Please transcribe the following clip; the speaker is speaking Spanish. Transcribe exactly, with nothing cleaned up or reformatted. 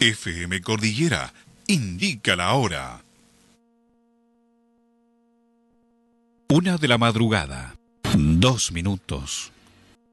F M Cordillera indica la hora. Una de la madrugada, dos minutos.